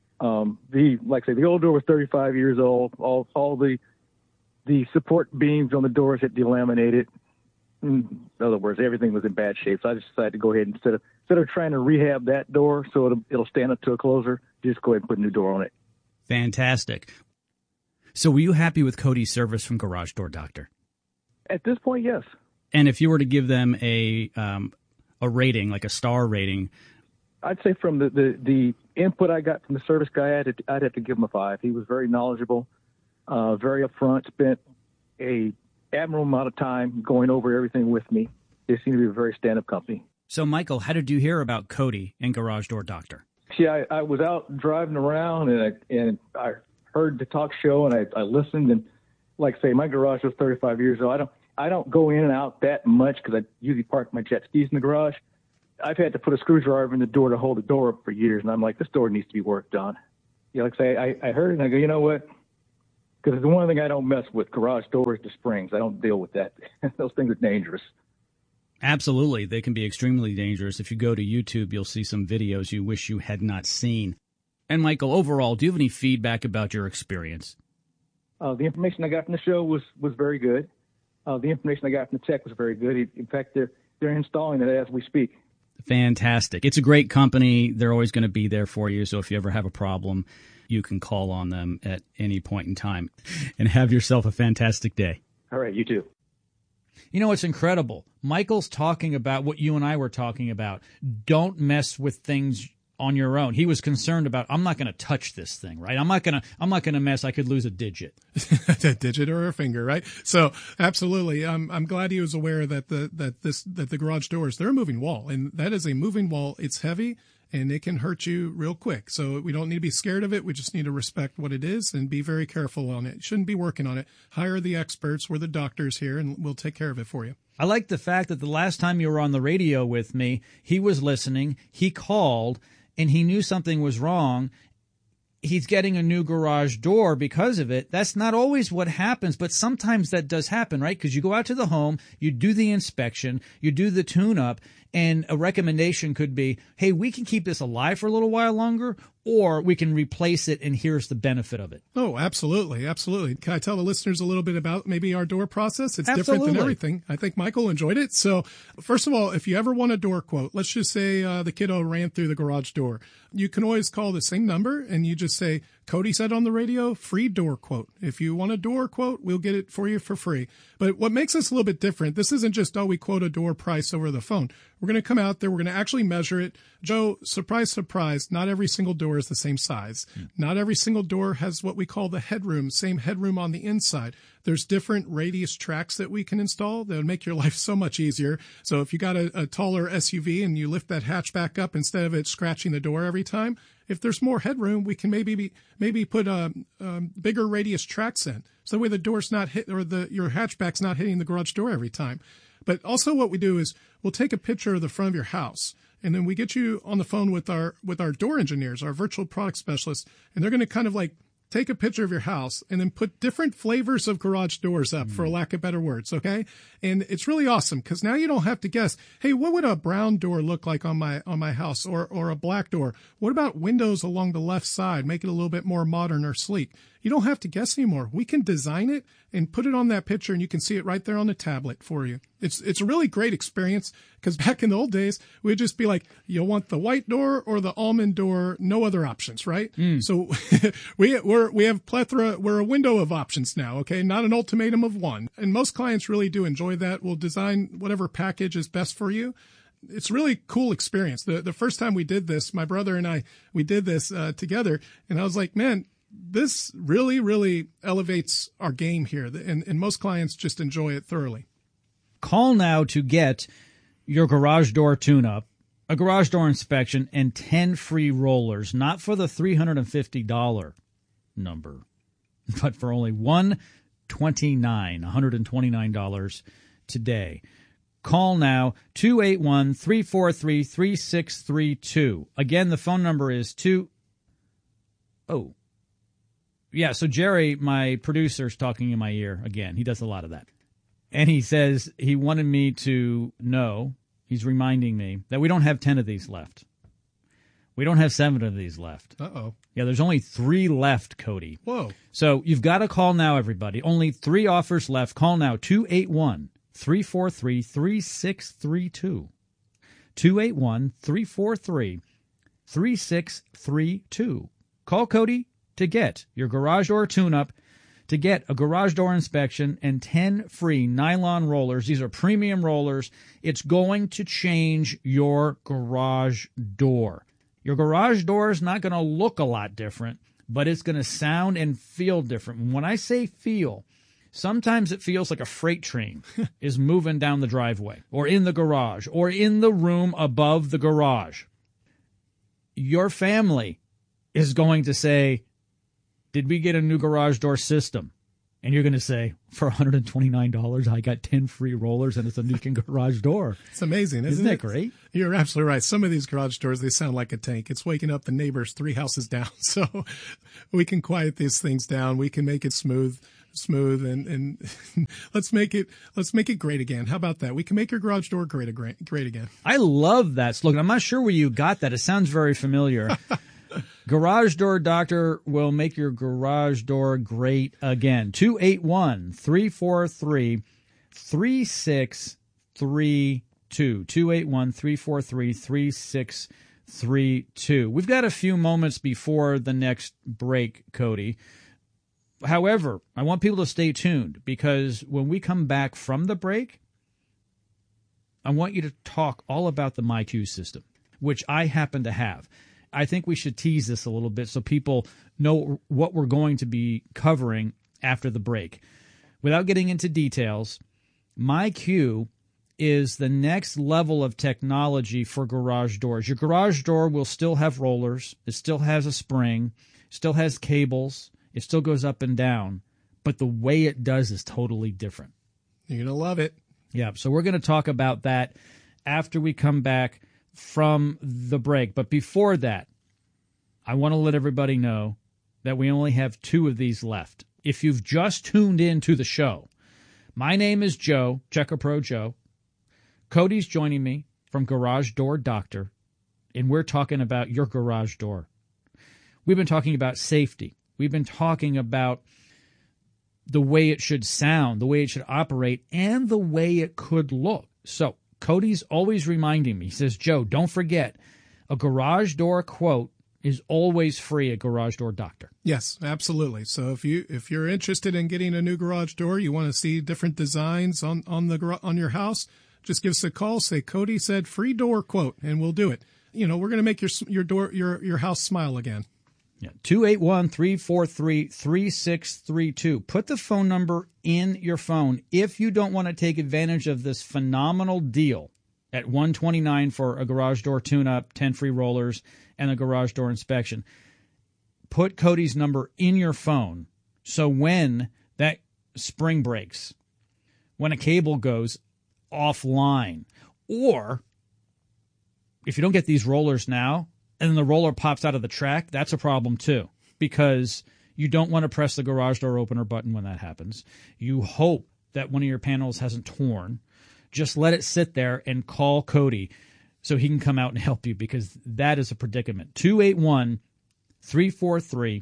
like I say, the old door was 35 years old. All the support beams on the doors had delaminated. In other words, everything was in bad shape. So I just decided to go ahead, instead of trying to rehab that door so it'll stand up to a closer, just go ahead and put a new door on it. Fantastic. So were you happy with Cody's service from Garage Door Doctor? At this point, yes. And if you were to give them a rating, like a star rating, I'd say from the input I got from the service guy, I'd have to give him a 5. He was very knowledgeable, very upfront, spent a admirable amount of time going over everything with me. They seem to be a very stand-up company. So, Michael, how did you hear about Cody and Garage Door Doctor? See, I was out driving around, and I heard the talk show, and I listened. And like I say, my garage was 35 years old. I don't go in and out that much because I usually park my jet skis in the garage. I've had to put a screwdriver in the door to hold the door up for years, and I'm like, this door needs to be worked on. Like I say, I heard it, and I go, you know what? Because the one thing I don't mess with, garage doors to springs. I don't deal with that. Those things are dangerous. Absolutely. They can be extremely dangerous. If you go to YouTube, you'll see some videos you wish you had not seen. And, Michael, overall, do you have any feedback about your experience? The information I got from the show was very good. The information I got from the tech was very good. In fact, they're installing it as we speak. Fantastic. It's a great company. They're always going to be there for you. So if you ever have a problem, you can call on them at any point in time. And have yourself a fantastic day. All right, you too. You know, it's incredible. Michael's talking about what you and I were talking about. Don't mess with things on your own. He was concerned about, I'm not going to touch this thing, right? I'm not going to mess. I could lose a digit. A digit or a finger, right? So absolutely. I'm glad he was aware that the garage doors, they're a moving wall, and that is a moving wall. It's heavy and it can hurt you real quick. So we don't need to be scared of it. We just need to respect what it is and be very careful on it. Shouldn't be working on it. Hire the experts. We're the doctors here, and we'll take care of it for you. I like the fact that the last time you were on the radio with me, he was listening, he called, and he knew something was wrong. He's getting a new garage door because of it. That's not always what happens, but sometimes that does happen, right? Because you go out to the home, you do the inspection, you do the tune-up, and a recommendation could be, hey, we can keep this alive for a little while longer, or we can replace it, and here's the benefit of it. Oh, absolutely. Absolutely. Can I tell the listeners a little bit about maybe our door process? It's Absolutely. different than everything. I think Michael enjoyed it. So first of all, if you ever want a door quote, let's just say the kiddo ran through the garage door. You can always call the same number and you just say, Cody said on the radio, free door quote. If you want a door quote, we'll get it for you for free. But what makes us a little bit different, this isn't just, we quote a door price over the phone. We're going to come out there. We're going to actually measure it. Joe, surprise, surprise, not every single door is the same size. Not every single door has what we call the headroom, same headroom on the inside. There's different radius tracks that we can install that would make your life so much easier. So if you got a taller SUV and you lift that hatch back up instead of it scratching the door every time, if there's more headroom, we can maybe put bigger radius tracks in. So that way the door's not hit, or your hatchback's not hitting the garage door every time. But also what we do is we'll take a picture of the front of your house, and then we get you on the phone with our door engineers, our virtual product specialists, and they're going to kind of like take a picture of your house and then put different flavors of garage doors up, for lack of better words, okay? And it's really awesome because now you don't have to guess, hey, what would a brown door look like on my house, or a black door? What about windows along the left side? Make it a little bit more modern or sleek. You don't have to guess anymore. We can design it and put it on that picture, and you can see it right there on the tablet for you. It's a really great experience because back in the old days, we'd just be like, you want the white door or the almond door, no other options, right? So we have plethora. We're a window of options now, okay? Not an ultimatum of one. And most clients really do enjoy that. We'll design whatever package is best for you. It's a really cool experience. The first time we did this, my brother and we did this together, and I was like, man, this really, really elevates our game here, and most clients just enjoy it thoroughly. Call now to get your garage door tune-up, a garage door inspection, and 10 free rollers, not for the $350 number, but for only $129 today. Call now, 281-343-3632. Again, the phone number is Yeah, so Jerry, my producer's talking in my ear again. He does a lot of that. And he says he wanted me to know, he's reminding me, that we don't have 10 of these left. We don't have 7 of these left. Uh-oh. Yeah, there's only 3 left, Cody. Whoa. So you've got to call now, everybody. Only 3 offers left. Call now, 281-343-3632. 281-343-3632. Call Cody to get your garage door tune-up, to get a garage door inspection, and 10 free nylon rollers. These are premium rollers. It's going to change your garage door. Your garage door is not going to look a lot different, but it's going to sound and feel different. When I say feel, Sometimes it feels like a freight train is moving down the driveway or in the garage or in the room above the garage. Your family is going to say, did we get a new garage door system? And you're going to say, for $129, I got 10 free rollers and it's a new garage door. It's amazing, Isn't that great? You're absolutely right. Some of these garage doors, they sound like a tank. It's waking up the neighbors 3 houses down. So we can quiet these things down. We can make it smooth and let's make it great again. How about that? We can make your garage door great again. I love that slogan. I'm not sure where you got that. It sounds very familiar. Garage Door Doctor will make your garage door great again. 281-343-3632. 281-343-3632. We've got a few moments before the next break, Cody. However, I want people to stay tuned because when we come back from the break, I want you to talk all about the MyQ system, which I happen to have. I think we should tease this a little bit so people know what we're going to be covering after the break. Without getting into details, MyQ is the next level of technology for garage doors. Your garage door will still have rollers. It still has a spring, still has cables. It still goes up and down, but the way it does is totally different. You're going to love it. Yeah, so we're going to talk about that after we come back from the break. But before that, I want to let everybody know that we only have 2 of these left. If you've just tuned in to the show, my name is Joe, Checker Pro Joe. Cody's joining me from Garage Door Doctor, and we're talking about your garage door. We've been talking about safety. We've been talking about the way it should sound, the way it should operate, and the way it could look. So Cody's always reminding me. He says, Joe, don't forget, a garage door quote is always free at Garage Door Doctor. Yes, absolutely. So if you're interested in getting a new garage door, you want to see different designs on your house, just give us a call. Say Cody said free door quote, and we'll do it. We're going to make your house smile again. Yeah, 281-343-3632. Put the phone number in your phone if you don't want to take advantage of this phenomenal deal at $129 for a garage door tune-up, 10 free rollers, and a garage door inspection. Put Cody's number in your phone so when that spring breaks, when a cable goes offline, or if you don't get these rollers now, and the roller pops out of the track, that's a problem too, because you don't want to press the garage door opener button when that happens. You hope that one of your panels hasn't torn. Just let it sit there and call Cody so he can come out and help you, because that is a predicament. 281-343-3632.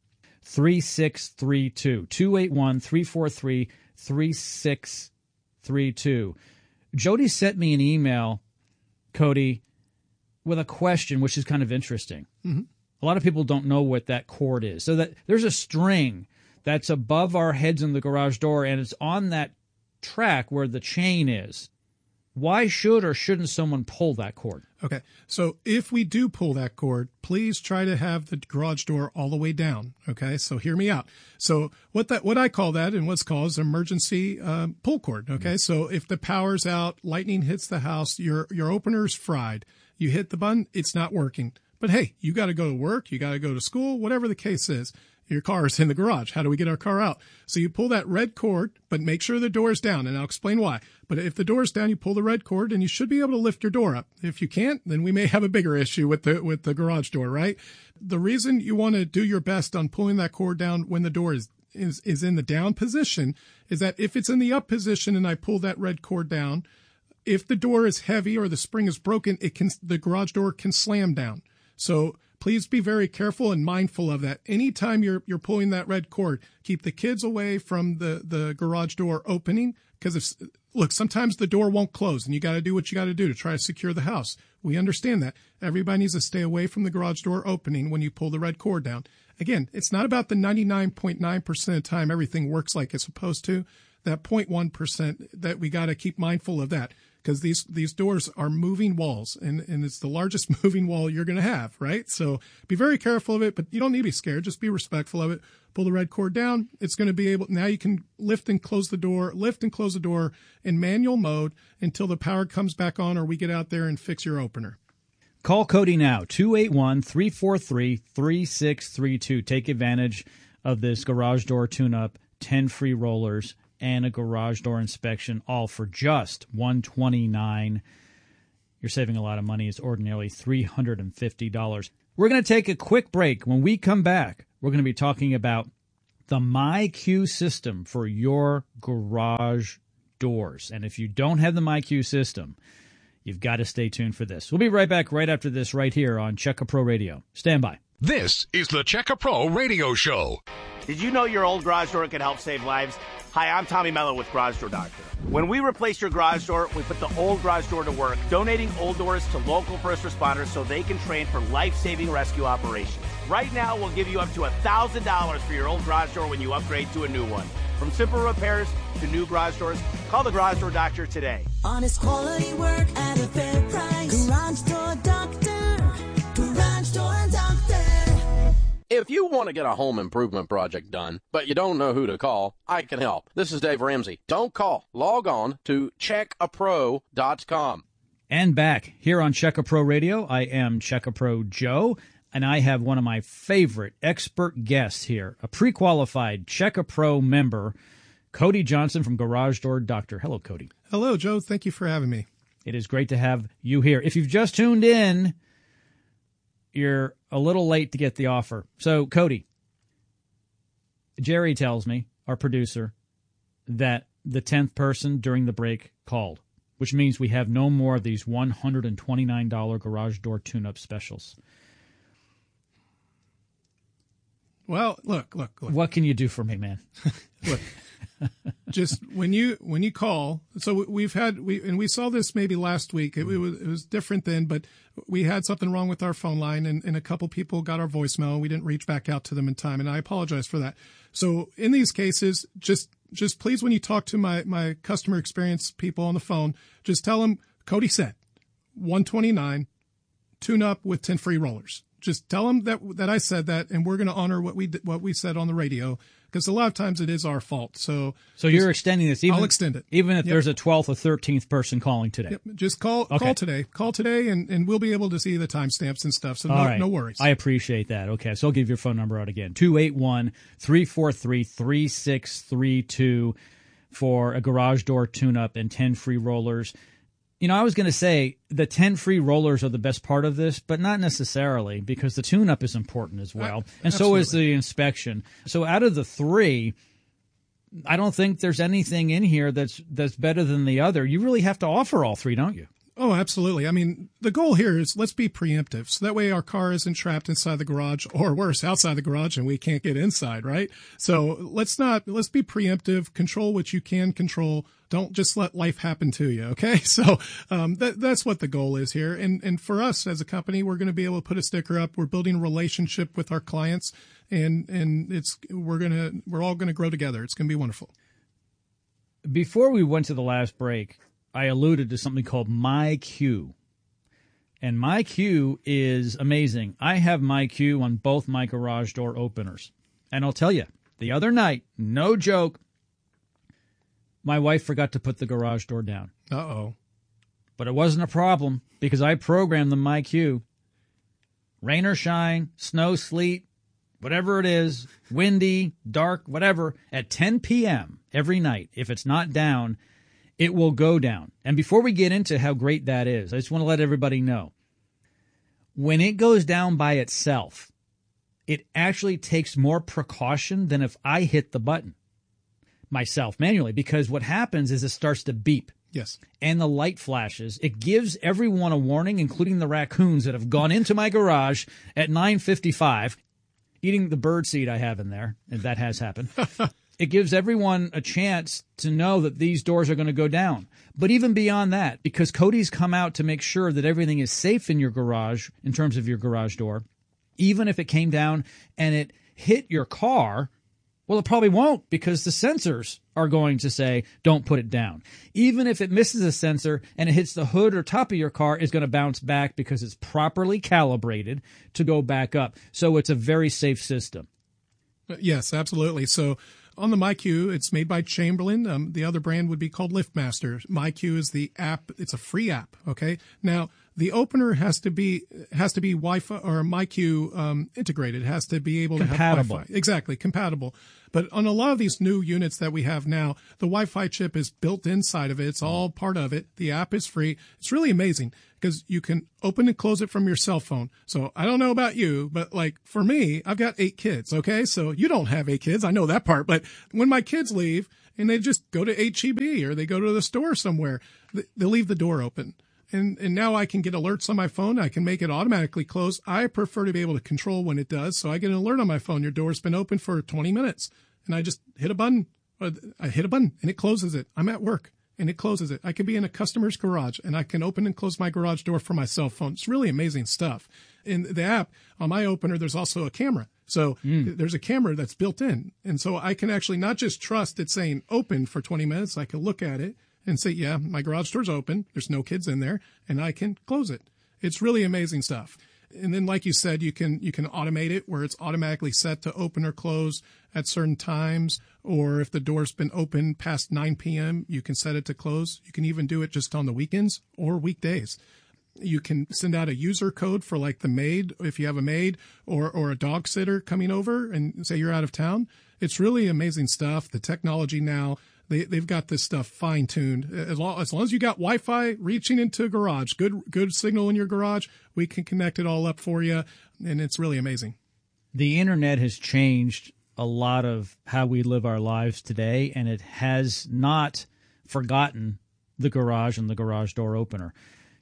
281-343-3632. Jody sent me an email, Cody, with a question, which is kind of interesting. Mm-hmm. A lot of people don't know what that cord is. So that there's a string that's above our heads in the garage door, and it's on that track where the chain is. Why should or shouldn't someone pull that cord? Okay, so if we do pull that cord, please try to have the garage door all the way down. Okay, so hear me out. So what I call that and what's called is an emergency pull cord. Okay, so if the power's out, lightning hits the house, your opener's fried. You hit the button, it's not working. But hey, you got to go to work, you got to go to school, whatever the case is. Your car is in the garage. How do we get our car out? So you pull that red cord, but make sure the door is down, and I'll explain why. But if the door is down, you pull the red cord, and you should be able to lift your door up. If you can't, then we may have a bigger issue with the garage door, right? The reason you want to do your best on pulling that cord down when the door is in the down position is that if it's in the up position and I pull that red cord down, if the door is heavy or the spring is broken, the garage door can slam down. So please be very careful and mindful of that. Anytime you're pulling that red cord, keep the kids away from the garage door opening, because sometimes the door won't close and you got to do what you got to do to try to secure the house. We understand that. Everybody needs to stay away from the garage door opening when you pull the red cord down. Again, it's not about the 99.9% of the time everything works like it's supposed to. that 0.1% that we got to keep mindful of that, because these doors are moving walls, and it's the largest moving wall you're going to have, right? So be very careful of it, but you don't need to be scared. Just be respectful of it. Pull the red cord down. It's going to be able, now you can lift and close the door in manual mode until the power comes back on or we get out there and fix your opener. Call Cody now, 281-343-3632. Take advantage of this garage door tune-up, 10 free rollers, and a garage door inspection, all for just $129. You're saving a lot of money. It's ordinarily $350. We're going to take a quick break. When we come back, we're going to be talking about the MyQ system for your garage doors. And if you don't have the MyQ system, you've got to stay tuned for this. We'll be right back right after this right here on Checka Pro Radio. Stand by. This is the Checka Pro Radio Show. Did you know your old garage door can help save lives? Hi, I'm Tommy Mello with Garage Door Doctor. When we replace your garage door, we put the old garage door to work, donating old doors to local first responders so they can train for life-saving rescue operations. Right now, we'll give you up to $1,000 for your old garage door when you upgrade to a new one. From simple repairs to new garage doors, call the Garage Door Doctor today. Honest quality work at a fair price. Garage Door Doctor. Garage Door Doctor. If you want to get a home improvement project done, but you don't know who to call, I can help. This is Dave Ramsey. Don't call. Log on to checkapro.com. And back here on Checka Pro Radio, I am Checka Pro Joe, and I have one of my favorite expert guests here, a pre-qualified Checka Pro member, Cody Johnson from Garage Door Doctor. Hello, Cody. Hello, Joe. Thank you for having me. It is great to have you here. If you've just tuned in, you're a little late to get the offer. So, Cody, Jerry tells me, our producer, that the 10th person during the break called, which means we have no more of these $129 garage door tune-up specials. Well, look. What can you do for me, man? Look, just when you call, so we saw this maybe last week. It was different then, but we had something wrong with our phone line, and a couple people got our voicemail, and we didn't reach back out to them in time, and I apologize for that. So in these cases, just please, when you talk to my customer experience people on the phone, just tell them Cody said $129, tune up with 10 free rollers. Just tell them that I said that, and we're going to honor what we said on the radio, because a lot of times it is our fault. So you're extending this. I'll extend it. Even if there's a 12th or 13th person calling today. Yep. Just call today. Call today, and we'll be able to see the timestamps and stuff. So no worries. I appreciate that. Okay, so I'll give your phone number out again. 281-343-3632 for a garage door tune-up and 10 free rollers. You know, I was going to say the 10 free rollers are the best part of this, but not necessarily, because the tune-up is important as well. And so is the inspection. So out of the three, I don't think there's anything in here that's better than the other. You really have to offer all three, don't you? Oh, absolutely. I mean, the goal here is let's be preemptive. So that way our car isn't trapped inside the garage, or worse, outside the garage, and we can't get inside, right? So let's be preemptive, control what you can control. Don't just let life happen to you. Okay. So, that's what the goal is here. And for us as a company, we're going to be able to put a sticker up. We're building a relationship with our clients, and we're all going to grow together. It's going to be wonderful. Before we went to the last break, I alluded to something called MyQ. And MyQ is amazing. I have MyQ on both my garage door openers. And I'll tell you, the other night, no joke, my wife forgot to put the garage door down. Uh-oh. But it wasn't a problem, because I programmed the MyQ. Rain or shine, snow, sleet, whatever it is, windy, dark, whatever, at 10 p.m. every night, if it's not down, it will go down. And before we get into how great that is, I just want to let everybody know, when it goes down by itself, it actually takes more precaution than if I hit the button myself manually, because what happens is it starts to beep. Yes. And the light flashes. It gives everyone a warning, including the raccoons that have gone into my garage at 9:55, eating the bird seed I have in there, and that has happened. It gives everyone a chance to know that these doors are going to go down. But even beyond that, because Cody's come out to make sure that everything is safe in your garage in terms of your garage door, even if it came down and it hit your car, Well, it probably won't, because the sensors are going to say, don't put it down. Even if it misses a sensor and it hits the hood or top of your car, it's going to bounce back because it's properly calibrated to go back up. So it's a very safe system. Yes, absolutely. So on the MyQ, it's made by Chamberlain. The other brand would be called LiftMaster. MyQ is the app. It's a free app. Okay. Now, the opener has to be Wi-Fi or MyQ integrated. It has to be able to have Wi-Fi. Exactly, compatible. But on a lot of these new units that we have now, the Wi-Fi chip is built inside of it. It's all part of it. The app is free. It's really amazing because you can open and close it from your cell phone. So I don't know about you, but like for me, I've got 8 kids. Okay. So you don't have 8 kids. I know that part. But when my kids leave and they just go to HEB or they go to the store somewhere, they leave the door open. And now I can get alerts on my phone. I can make it automatically close. I prefer to be able to control when it does. So I get an alert on my phone. Your door's been open for 20 minutes. And I just hit a button. I hit a button and it closes it. I'm at work and it closes it. I can be in a customer's garage and I can open and close my garage door from my cell phone. It's really amazing stuff. In the app, on my opener, there's also a camera. So there's a camera that's built in. And so I can actually not just trust it saying open for 20 minutes. I can look at it and say, yeah, my garage door's open. There's no kids in there, and I can close it. It's really amazing stuff. And then, like you said, you can automate it where it's automatically set to open or close at certain times. Or if the door's been open past 9 p.m., you can set it to close. You can even do it just on the weekends or weekdays. You can send out a user code for like the maid, if you have a maid or a dog sitter coming over and say you're out of town. It's really amazing stuff. The technology now, they've got this stuff fine-tuned. As long as you got Wi-Fi reaching into a garage, good signal in your garage, we can connect it all up for you, and it's really amazing. The internet has changed a lot of how we live our lives today, and it has not forgotten the garage and the garage door opener.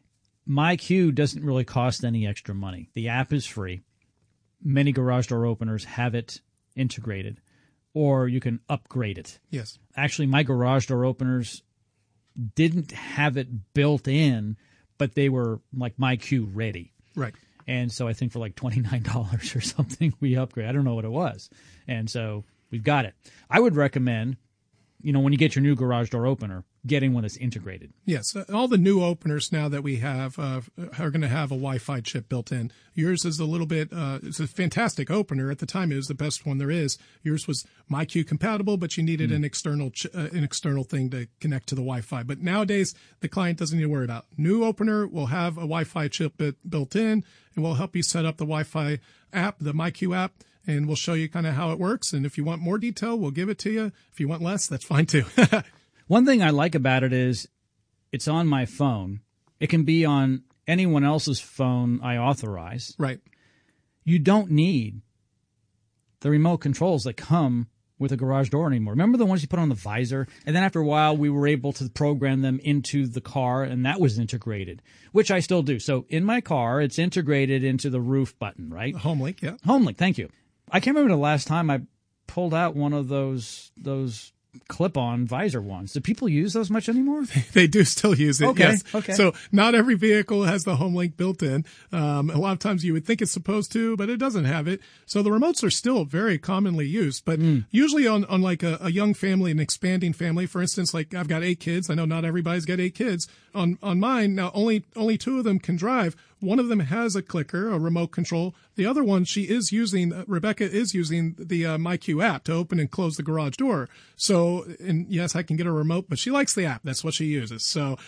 MyQ doesn't really cost any extra money. The app is free. Many garage door openers have it integrated, or you can upgrade it. Yes. Actually, my garage door openers didn't have it built in, but they were like MyQ ready. Right. And so I think for like $29 or something, we upgrade. I don't know what it was. And so we've got it. I would recommend, when you get your new garage door opener, getting one that's integrated. Yes. All the new openers now that we have are going to have a Wi-Fi chip built in. Yours is a little bit, it's a fantastic opener. At the time, it was the best one there is. Yours was MyQ compatible, but you needed an external thing to connect to the Wi-Fi. But nowadays, the client doesn't need to worry about. New opener will have a Wi-Fi chip built in, and we'll help you set up the Wi-Fi app, the MyQ app, and we'll show you kind of how it works. And if you want more detail, we'll give it to you. If you want less, that's fine too. One thing I like about it is it's on my phone. It can be on anyone else's phone I authorize. Right. You don't need the remote controls that come with a garage door anymore. Remember the ones you put on the visor? And then after a while, we were able to program them into the car, and that was integrated, which I still do. So in my car, it's integrated into the roof button, right? HomeLink, yeah. HomeLink, thank you. I can't remember the last time I pulled out one of those clip-on visor ones. Do people use those much anymore? They do still use it. Okay. Yes. Okay. So not every vehicle has the HomeLink built in. A lot of times you would think it's supposed to, but it doesn't have it. So the remotes are still very commonly used, but usually on like a young family, an expanding family, for instance, like I've got 8 kids. I know not everybody's got 8 kids. On mine, now only 2 of them can drive. One of them has a clicker, a remote control. The other one, Rebecca is using the MyQ app to open and close the garage door. So, and yes, I can get a remote, but she likes the app. That's what she uses. So,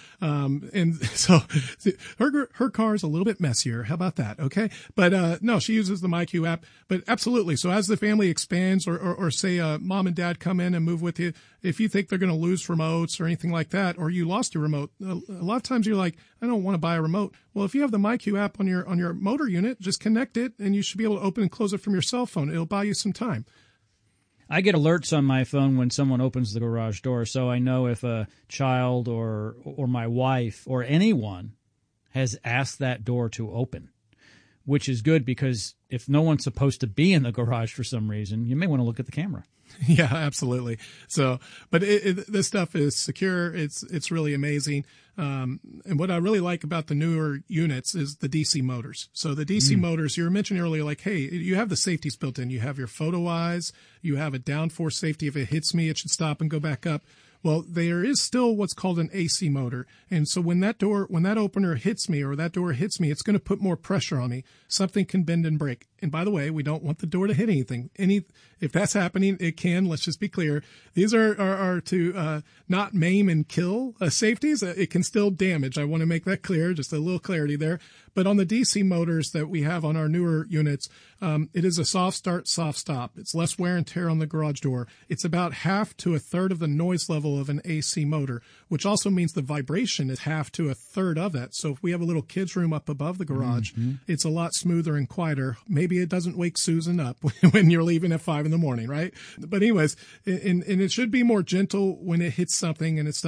her car is a little bit messier. How about that? Okay. But, no, she uses the MyQ app, but absolutely. So as the family expands or say, mom and dad come in and move with you, if you think they're going to lose remotes or anything like that, or you lost your remote, a lot of times you're like, I don't want to buy a remote. Well, if you have the MyQ app on your motor unit, just connect it and you should be able to open and close it from your cell phone. It'll buy you some time. I get alerts on my phone when someone opens the garage door, so I know if a child or my wife or anyone has asked that door to open, which is good because if no one's supposed to be in the garage for some reason, you may want to look at the camera. Yeah, absolutely. So, but this stuff is secure. It's really amazing. And what I really like about the newer units is the DC motors. So the DC motors, you were mentioning earlier, like, hey, you have the safeties built in. You have your photo eyes. You have a downforce safety. If it hits me, it should stop and go back up. Well, there is still what's called an AC motor. And so when that opener hits me or that door hits me, it's going to put more pressure on me. Something can bend and break. And by the way, we don't want the door to hit anything. If that's happening, it can. Let's just be clear. These are to not maim and kill safeties. It can still damage. I want to make that clear. Just a little clarity there. But on the DC motors that we have on our newer units, it is a soft start, soft stop. It's less wear and tear on the garage door. It's about half to a third of the noise level of an AC motor, which also means the vibration is half to a third of that. So if we have a little kid's room up above the garage, it's a lot smoother and quieter. Maybe it doesn't wake Susan up when you're leaving at 5 a.m, right? But anyways, and it should be more gentle when it hits something and it's